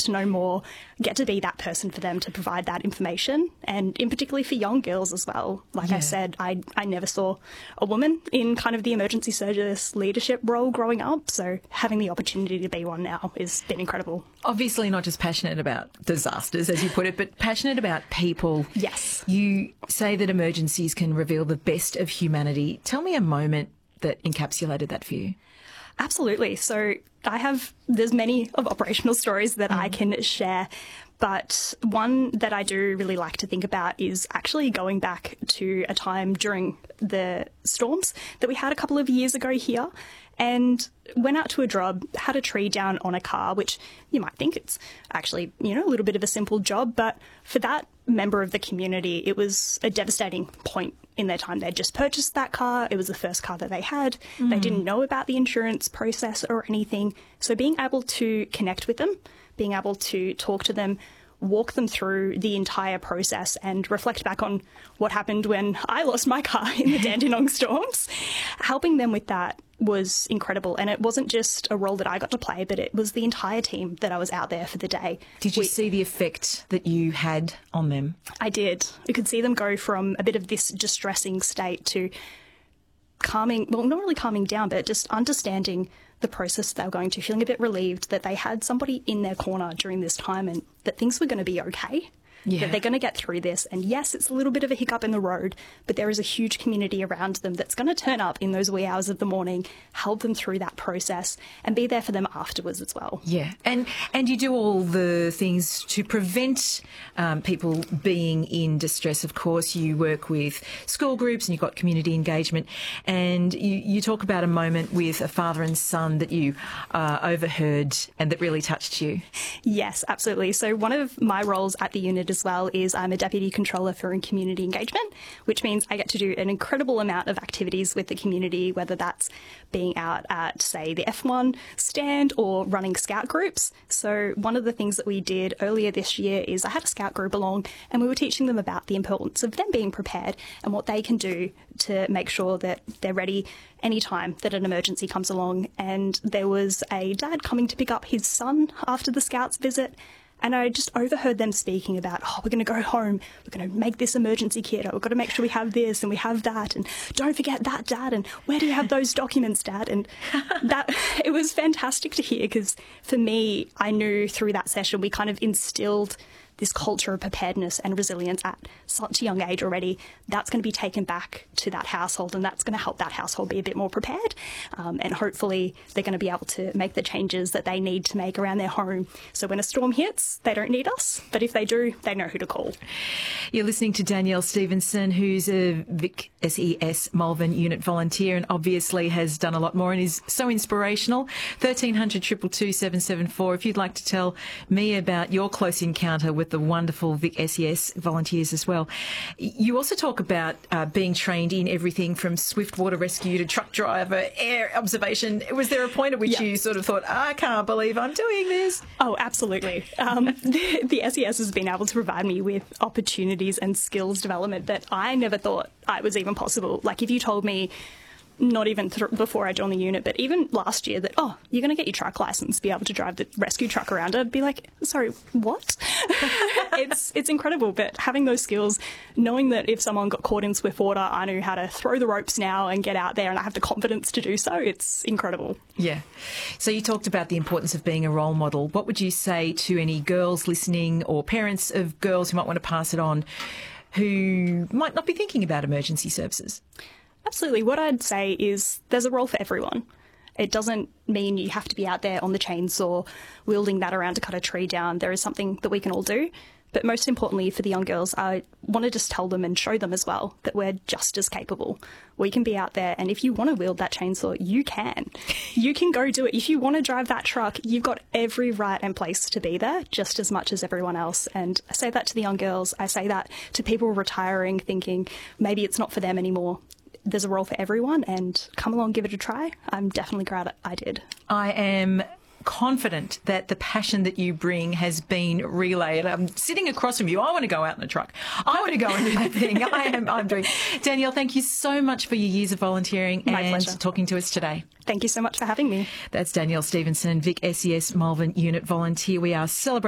to know more, get to be that person for them to provide that information, and in particularly for young girls as well. Like I said, I never saw a woman in kind of the emergency service leadership role growing up, so having the opportunity to be one now has been incredible. Obviously not just passionate about disasters, as you put it, but passionate about people. Yes. You say that emergencies can reveal the best of humanity. Tell me a moment that encapsulated that for you. Absolutely. So there's many of operational stories that I can share, but one that I do really like to think about is actually going back to a time during the storms that we had a couple of years ago here, and went out to a job, had a tree down on a car, which you might think it's actually, a little bit of a simple job, but for that member of the community, it was a devastating point in their time. They'd just purchased that car. It was the first car that they had. They didn't know about the insurance process or anything. So being able to connect with them, being able to talk to them, walk them through the entire process and reflect back on what happened when I lost my car in the Dandenong storms, helping them with that was incredible. And it wasn't just a role that I got to play, but it was the entire team that I was out there for the day. Did you see the effect that you had on them? I did. You could see them go from a bit of this distressing state to calming, well, not really calming down, but just understanding the process they were going to, feeling a bit relieved that they had somebody in their corner during this time and that things were going to be okay. That they're going to get through this. And yes, it's a little bit of a hiccup in the road, but there is a huge community around them that's going to turn up in those wee hours of the morning, help them through that process and be there for them afterwards as well. Yeah. And you do all the things to prevent people being in distress. Of course, you work with school groups and you've got community engagement, and you talk about a moment with a father and son that you overheard and that really touched you. Yes, absolutely. So one of my roles at the unit as well is I'm a Deputy Controller for Community Engagement, which means I get to do an incredible amount of activities with the community, whether that's being out at, say, the F1 stand or running scout groups. So one of the things that we did earlier this year is I had a scout group along and we were teaching them about the importance of them being prepared and what they can do to make sure that they're ready anytime that an emergency comes along. And there was a dad coming to pick up his son after the scouts visit, and I just overheard them speaking about, we're going to go home, we're going to make this emergency kit, we've got to make sure we have this and we have that, and don't forget that, Dad, and where do you have those documents, Dad? And that it was fantastic to hear, because for me, I knew through that session we kind of instilled this culture of preparedness and resilience at such a young age already. That's going to be taken back to that household, and that's going to help that household be a bit more prepared. And hopefully they're going to be able to make the changes that they need to make around their home. So when a storm hits, they don't need us, but if they do, they know who to call. You're listening to Danielle Stevenson, who's a Vic SES Malvern unit volunteer and obviously has done a lot more and is so inspirational. 1300 222 774 if you'd like to tell me about your close encounter with the wonderful Vic SES volunteers as well. You also talk about being trained in everything from swift water rescue to truck driver, air observation. Was there a point at which you sort of thought, I can't believe I'm doing this? Oh, absolutely. The SES has been able to provide me with opportunities and skills development that I never thought it was even possible. Like if you told me, not even before I joined the unit, but even last year that, you're going to get your truck license to be able to drive the rescue truck around, I'd be like, sorry, what? It's incredible. But having those skills, knowing that if someone got caught in swift water, I know how to throw the ropes now and get out there, and I have the confidence to do so. It's incredible. Yeah. So you talked about the importance of being a role model. What would you say to any girls listening or parents of girls who might want to pass it on who might not be thinking about emergency services? Absolutely. What I'd say is there's a role for everyone. It doesn't mean you have to be out there on the chainsaw wielding that around to cut a tree down. There is something that we can all do. But most importantly for the young girls, I want to just tell them and show them as well that we're just as capable. We can be out there, and if you want to wield that chainsaw, you can. You can go do it. If you want to drive that truck, you've got every right and place to be there just as much as everyone else. And I say that to the young girls. I say that to people retiring thinking maybe it's not for them anymore. There's a role for everyone, and come along, give it a try. I'm definitely glad I did. I am confident that the passion that you bring has been relayed. I'm sitting across from you. I want to go out in a truck. I want to go and do that thing. I'm doing. Danielle, thank you so much for your years of volunteering My and pleasure. talking to us today. Thank you so much for having me. That's Danielle Stevenson, Vic SES Malvern Unit Volunteer. We are celebrating